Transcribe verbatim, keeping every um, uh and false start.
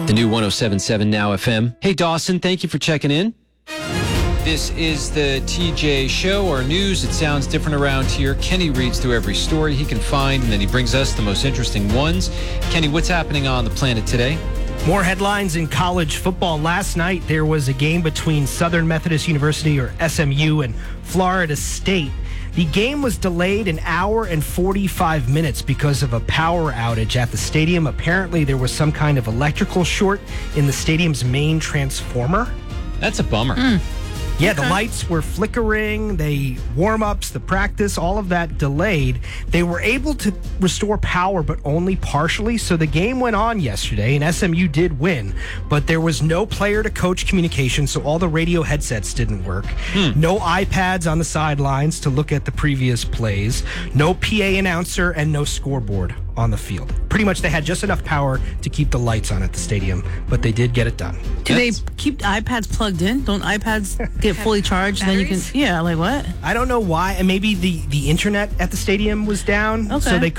The new one oh seven point seven Now F M. Hey, Dawson, thank you for checking in. This is the T J Show, our news. It sounds different around here. Kenny reads through every story he can find, and then he brings us the most interesting ones. Kenny, what's happening on the planet today? More headlines in college football. Last night, there was a game between Southern Methodist University, or S M U, and Florida State. The game was delayed an hour and forty-five minutes because of a power outage at the stadium. Apparently, there was some kind of electrical short in the stadium's main transformer. That's a bummer. Mm. Yeah, Okay. the lights were flickering, the warm-ups, the practice, all of that delayed. They were able to restore power, but only partially, so the game went on yesterday, and S M U did win, but there was no player-to-coach communication, so all the radio headsets didn't work. Hmm. No iPads on the sidelines to look at the previous plays, no P A announcer, and no scoreboard on the field. Pretty much they had just enough power to keep the lights on at the stadium, but they did get it done. Do That's- they keep iPads plugged in? Don't iPads get fully charged? Then you can, Batteries? yeah, like what? I don't know why, and maybe the, the internet at the stadium was down, Okay. so they